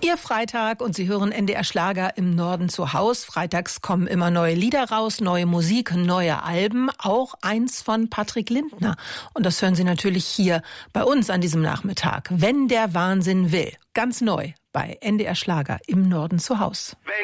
Ihr Freitag und Sie hören NDR Schlager im Norden zu Haus. Freitags kommen immer neue Lieder raus, neue Musik, neue Alben, auch eins von Patrick Lindner. Und das hören Sie natürlich hier bei uns an diesem Nachmittag. Wenn der Wahnsinn will. Ganz neu bei NDR Schlager im Norden zu Haus.